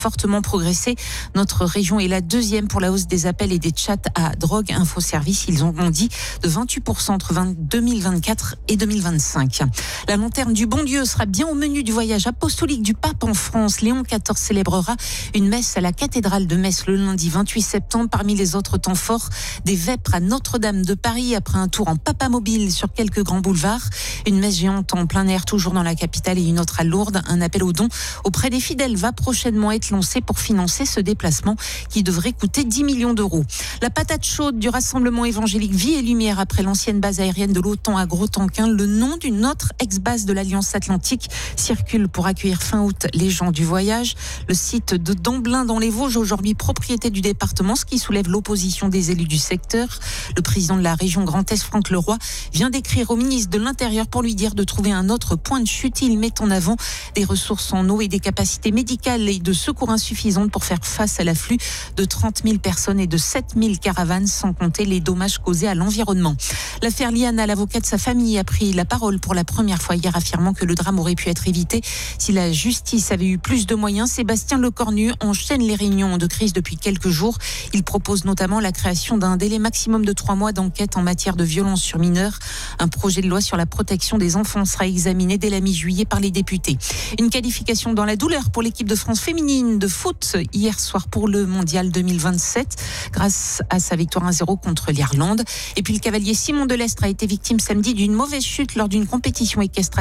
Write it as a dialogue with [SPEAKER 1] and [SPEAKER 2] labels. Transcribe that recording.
[SPEAKER 1] fortement progressé. Notre région est la deuxième pour la hausse des appels et des chats à drogue infoservice. Ils ont bondi de 28% entre 2024 et 2025. La lanterne du bon Dieu sera bien au menu du voyage apostolique du pape en France. Léon XIV célébrera une messe à la cathédrale de Metz le lundi 28 septembre. Parmi les autres temps forts, des vêpres à Notre-Dame de Paris après un tour en papamobile sur quelques grands boulevards. Une messe géante en plein air toujours dans la capitale et une autre à Lourdes. Un appel aux dons auprès des fidèles va prochainement être lancé pour financer ce déplacement qui devrait coûter 10 millions d'euros. La patate chaude du rassemblement évangélique Vie et Lumière après l'ancienne base aérienne de l'OTAN à Grostenquin. Le nom d'une autre ex-base de l'Alliance Atlantique circule pour accueillir fin août les gens du voyage. Le site de Damblin dans les Vosges, aujourd'hui propriété du département, ce qui soulève l'opposition des élus du secteur. Le président de la région Grand Est, Franck Leroy, vient d'écrire au ministre de l'Intérieur pour lui dire de trouver un autre point de chute. Il met en avant des ressources en eau et des capacités médicales et de secours insuffisantes pour faire face à l'afflux de 30 000 personnes et de 7 000 caravanes, sans compter les dommages causés à l'environnement. L'affaire Liana, l'avocat de sa famille, a pris la parole pour la première fois hier, affirmant que le drame aurait pu être évité si la justice avait eu plus de moyens. Sébastien Lecornu enchaîne les réunions de crise depuis quelques jours. Il propose notamment la création d'un délai maximum de 3 mois d'enquête en matière de violence sur mineurs. Un projet de loi sur la protection des enfants sera examiné dès la mi-juillet par les députés. Une qualification dans la douleur pour l'équipe de France féminine de foot hier soir pour le mondial 2027 grâce à sa victoire 1-0 contre l'Irlande. Et puis le cavalier Simon Delestre a été victime samedi d'une mauvaise chute lors d'une compétition équestre